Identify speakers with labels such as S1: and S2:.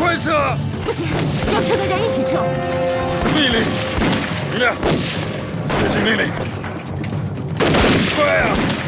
S1: 快撤！
S2: 不行，要撤大家一起撤。
S1: 是命令，明亮，执行命令，快啊！